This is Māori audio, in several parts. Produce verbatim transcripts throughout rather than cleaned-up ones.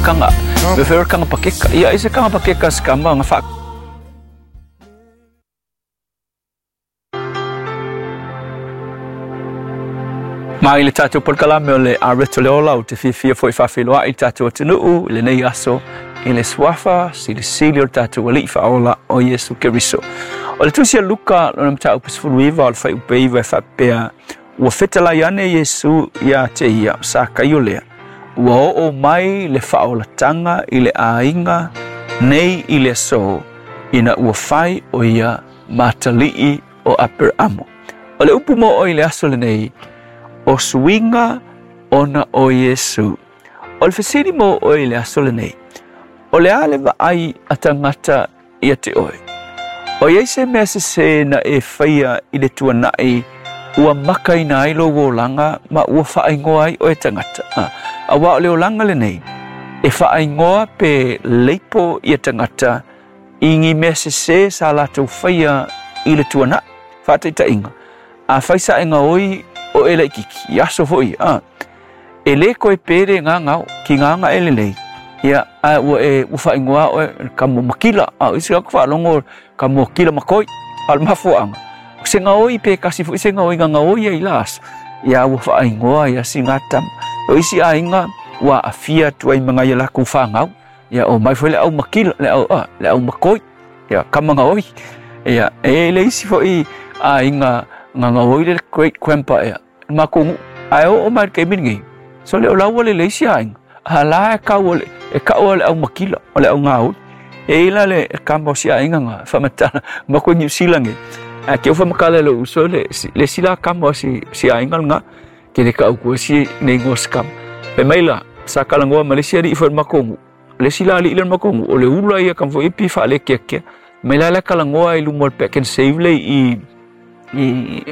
kanga me fer kanga pakeka ia ise kanga pakeka skamba nga fa mai le tatu por kala me le areto le ola o te fifia foi fa filoa i tatu tunu le nei aso ele swafa si le silio tatu wali fa ola o Yesu Keriso o le tusia Luka lo mta upes fuluiva al fai upeiva fa pea ua fetala yane Yesu ya te ia sa kaiolea ua o mai le fa ola tanga i le ainga nei i le so ina ua fai o ia matalii o aper amo o le upu mo o i le aso le nei o suinga ona o Yesu o le fesiri mo o i le aso le nei o le ale va ai atangata ia te oe. O yeise mea se se na e whaia i le tua nai ua maka i na ailo o langa ma ua whaingoa ai o e tangata. Ah, a wa o leo langa le nei e whaingoa pe leipo i e tangata ingi mea se se sa lato whaia i le tua nai. Whātai ta inga. A whaisa inga oi o e laikiki. Iaso foi. Ah. E le koe pere ngā ngau ki ngā ngā ele lei. Ia a ua e ufa ingoa o ka mo makila a isi ka fa longo ka mo kila makoi al mafuanga se nga oi pe kasi fu se nga oi nga oi ai las ia ufa ingoa ia singatam o isi a inga wa afia tu ai manga ia la ku fa ngau ia o mai foi le au makila le au le au makoi ia ka manga oi ia e le isi fo i a inga nga nga oi le great grandpa ia ma ko ai o mai ke mingi so le la wole le isi a inga hala ka wole e ka ole au makila ole au ngau e ila le ka mo sia inga nga fa mata ma ko New Zealand e ke fa makala le uso le le sila ka mo si sia inga nga ke le ka au ko si nei ngos kam pe maila sa kala ngo Malaysia ri for makongu le sila li ile makongu ole ula ia kam fo ipi fa le ke ke maila la kala ngo ai lu mol pe ken save le i i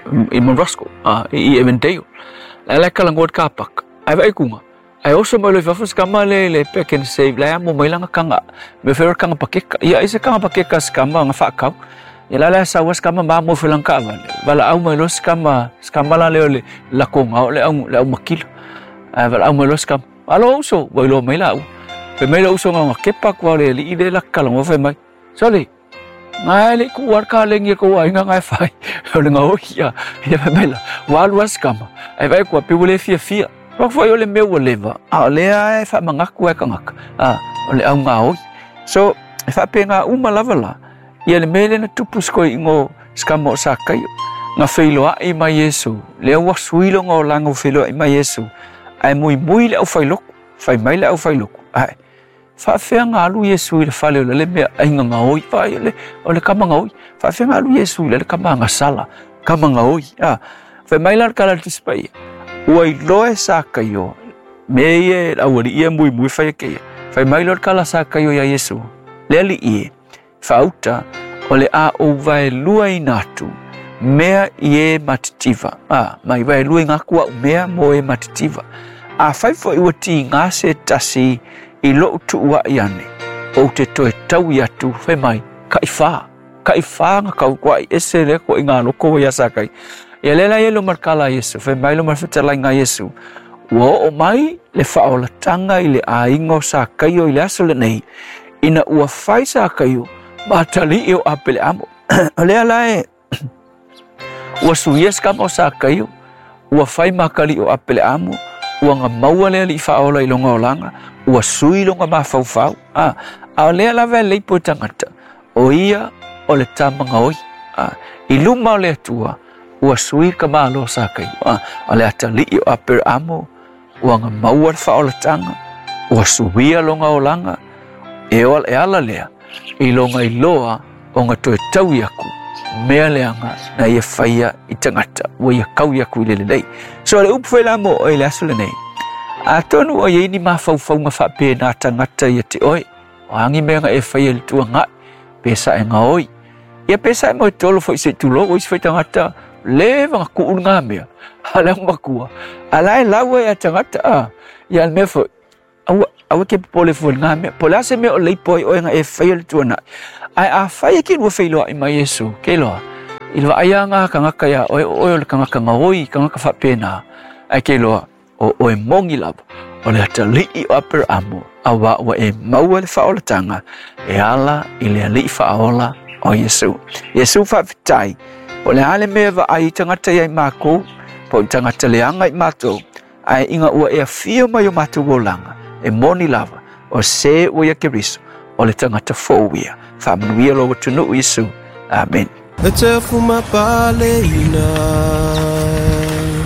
i Morosco a i Eventeo la la kala ngo ka pak ai vai kunga ai oso mo le fafus kama le le peken save la mo mai langa kanga me fer kanga pakeka ia ise kanga pakeka skamba nga fa kau ia la la sa was kama ma mo felang ka vale bala au mo los kama skamba la le le la konga le au le au makilo ai bala au mo los kam alo oso bo lo mai la pe mai lo oso nga kepa kwa le li ide la kala mo fe mai sole ngai le ku war ka le ngi ko ai nga ngai fai le nga o ia ia mai la wal was kama ai vai kwa pe le fia fia Wa foi ole meu leva. A le ai fa mangaku e kangaka. Ah, ole au ngau. So, fa penga uma lava la. Ia le mele na tupu skoi ngo skamo sakai. Nga feilo ai mai Yesu. Le wa suilo ngo lango feilo ai mai Yesu. Ai mui mui le au failok. Fai mai le au failok. Ai. Fa fenga alu Yesu le fale le me ai nga ngau. Fa le ole kama ngau. Fa fenga alu Yesu le kama nga sala. Kama ngau. Ah. Fa mai la kala tispai. Ua loe sa kayo me ye awari ia mui mui fai ke fai mai lor kala sa kayo ya Yesu leli ie fauta ole a o vai lua inatu mea ie matitiva ah mai vai lua ngakua mea mo e matitiva a fai fo i wati ngase tasi i lo tu wa iane o te toe tau ya tu fai mai kaifa kaifa ngakau kwa ese le ko inga loko ya sa kai ia lela ia lo markala Yesu, fai mai lo marfetala inga Yesu. Ua o mai le whaola tanga i le aingo sa kaio i le aso le nei. Ina ua fai sa kaio, matali i o apele amo. O lea lae, ua suies kama o sa kaio, ua fai makali o apele amo, ua nga maua lea li whaola i longa o langa, ua sui longa ma fau fau. Ah, a lea la vea leipo tangata, o ia o le tamanga oi. Ah, i luma o lea tua, ua sui ka malo sa kai ah ale atali o aper amo ua nga maua fa ola tanga ua suia longa o langa e ol e ala lea i longa i loa o nga toe tau yaku mea leanga na ia faia i tangata ua ia kau yaku i lelelei so ale upu whaila mo o i le aso le nei a tonu o ia ini mawhauwhau nga whape na tangata ia te oi o hangi mea nga e faia le tua ngai pesa e nga oi ia pesa e mo tolo fo i se tulo o isi whai tangata leva nga kuun nga mea ala makua ala e lawa e tangata ah ia me fo awa awa ke pole fo nga mea pole ase me o leipoi o nga e fail tuana ai a fai ki no failo ai mai Yesu ke lo ilo aya nga ka nga kaya o o ka nga ka ngoi ka nga ka fa pena ai ke lo o o e mongi lava o o le atali'i o Aperamo awa ua e maua le fa'aolatanga e ala i le ali'i fa'aola o Iesu. Iesu whaafitai po le hale mea wa'ai tangata iai mākou po tangata leanga i mātou ai inga ua e awhia mai o mātou wolanga e moni lava o se ua ia Keriso o le tangata fōwia whamanuia lo watunu Iesu. Amen. E te fuma pale ina